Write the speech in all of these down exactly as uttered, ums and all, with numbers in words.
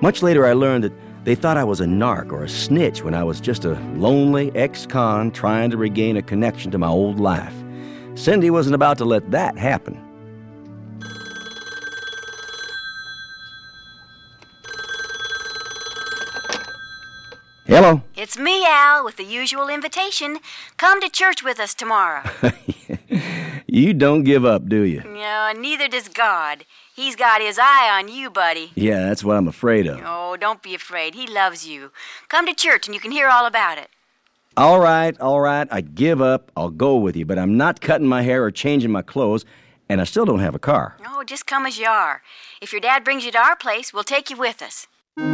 Much later, I learned that they thought I was a narc or a snitch when I was just a lonely ex-con trying to regain a connection to my old life. Cindy wasn't about to let that happen. Hello? It's me, Al, with the usual invitation. Come to church with us tomorrow. You don't give up, do you? No, and neither does God. He's got his eye on you, buddy. Yeah, that's what I'm afraid of. Oh, don't be afraid. He loves you. Come to church and you can hear all about it. All right, all right, I give up. I'll go with you, but I'm not cutting my hair or changing my clothes, and I still don't have a car. Oh, just come as you are. If your dad brings you to our place, we'll take you with us.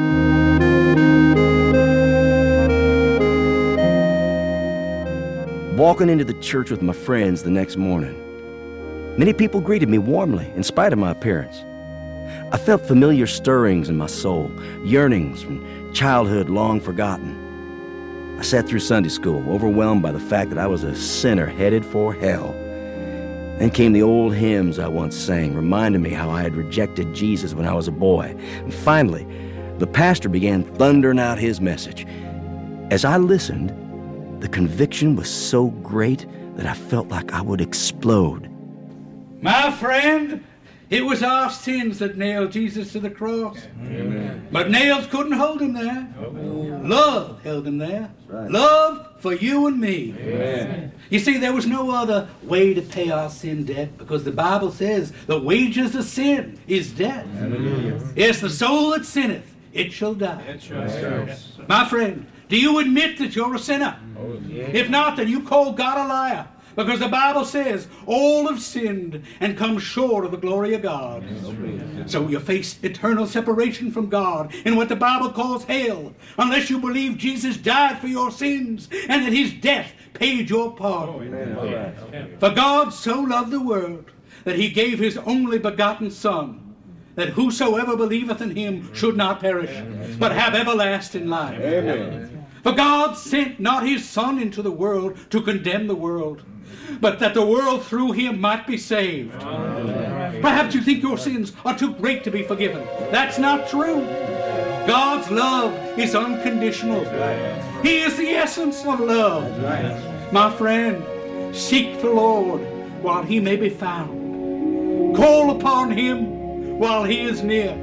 Walking into the church with my friends the next morning, many people greeted me warmly in spite of my appearance. I felt familiar stirrings in my soul, yearnings from childhood long forgotten. I sat through Sunday school, overwhelmed by the fact that I was a sinner headed for hell. Then came the old hymns I once sang, reminding me how I had rejected Jesus when I was a boy. And finally, the pastor began thundering out his message. As I listened, the conviction was so great that I felt like I would explode. My friend, it was our sins that nailed Jesus to the cross. Amen. But nails couldn't hold him there. Amen. Love held him there. Right. Love for you and me. Amen. You see, there was no other way to pay our sin debt, because the Bible says the wages of sin is death. Amen. Yes, the soul that sinneth, it shall die. That's right. That's right. My friend, do you admit that you're a sinner? Oh, yeah. If not, then you call God a liar. Because the Bible says, all have sinned and come short of the glory of God. Yes. So you face eternal separation from God in what the Bible calls hell, unless you believe Jesus died for your sins and that his death paid your pardon. Oh, yeah. For God so loved the world that he gave his only begotten Son, that whosoever believeth in him should not perish, but have everlasting life. Amen. For God sent not his Son into the world to condemn the world, but that the world through him might be saved. Amen. Perhaps you think your sins are too great to be forgiven. That's not true. God's love is unconditional. He is the essence of love. My friend, seek the Lord while he may be found. Call upon him while he is near.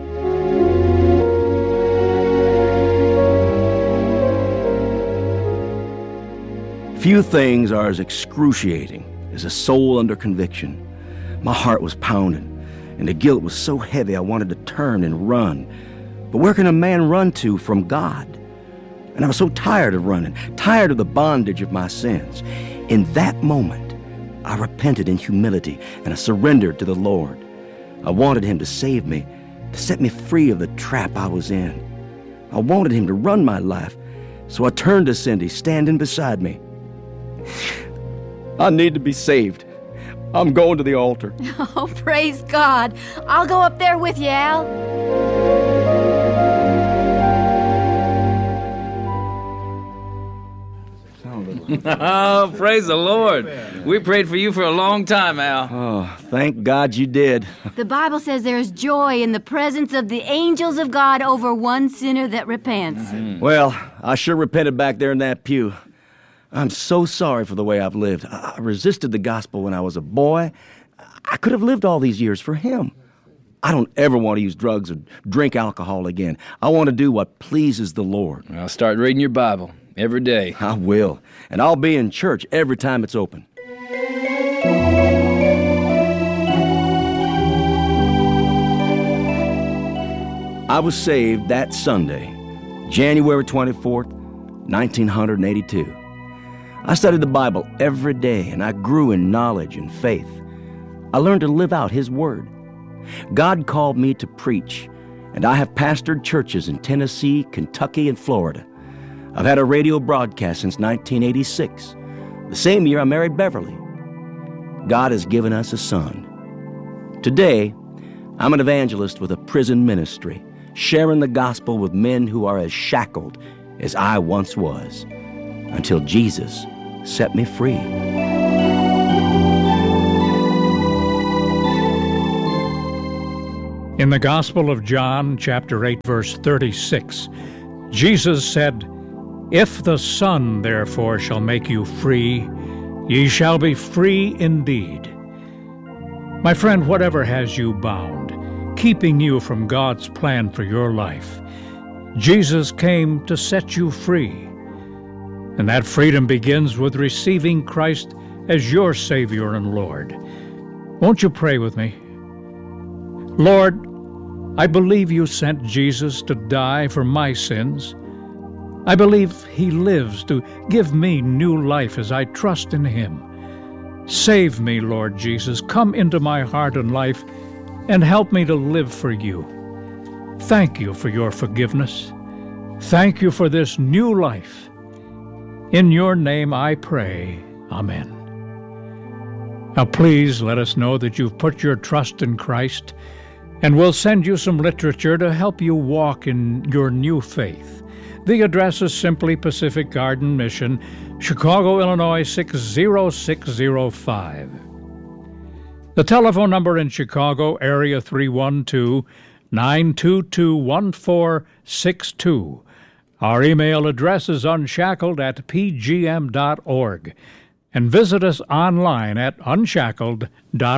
Few things are as excruciating as a soul under conviction. My heart was pounding, and the guilt was so heavy I wanted to turn and run. But where can a man run to from God? And I was so tired of running, tired of the bondage of my sins. In that moment, I repented in humility, and I surrendered to the Lord. I wanted him to save me, to set me free of the trap I was in. I wanted him to run my life, so I turned to Cindy, standing beside me. I need to be saved. I'm going to the altar. Oh, praise God. I'll go up there with you, Al. Oh, praise the Lord. We prayed for you for a long time, Al. Oh, thank God you did. The Bible says there is joy in the presence of the angels of God over one sinner that repents. Mm-hmm. Well, I sure repented back there in that pew. I'm so sorry for the way I've lived. I resisted the gospel when I was a boy. I could have lived all these years for him. I don't ever want to use drugs or drink alcohol again. I want to do what pleases the Lord. I'll start reading your Bible every day. I will. And I'll be in church every time it's open. I was saved that Sunday, January twenty-fourth, nineteen eighty-two. I studied the Bible every day, and I grew in knowledge and faith. I learned to live out his word. God called me to preach, and I have pastored churches in Tennessee, Kentucky, and Florida. I've had a radio broadcast since nineteen eighty-six, the same year I married Beverly. God has given us a son. Today, I'm an evangelist with a prison ministry, sharing the gospel with men who are as shackled as I once was, until Jesus set me free. In the Gospel of John, chapter eight, verse thirty-six, Jesus said, "If the Son therefore shall make you free, ye shall be free indeed." My friend, whatever has you bound, keeping you from God's plan for your life, Jesus came to set you free. And that freedom begins with receiving Christ as your Savior and Lord. Won't you pray with me? Lord, I believe you sent Jesus to die for my sins. I believe he lives to give me new life as I trust in him. Save me, Lord Jesus. Come into my heart and life and help me to live for you. Thank you for your forgiveness. Thank you for this new life. In your name I pray. Amen. Now please let us know that you've put your trust in Christ, and we'll send you some literature to help you walk in your new faith. The address is simply Pacific Garden Mission, Chicago, Illinois six zero six zero five. The telephone number in Chicago, area three one two, nine two two, one four six two. Our email address is unshackled at p g m dot org. And visit us online at unshackled dot org.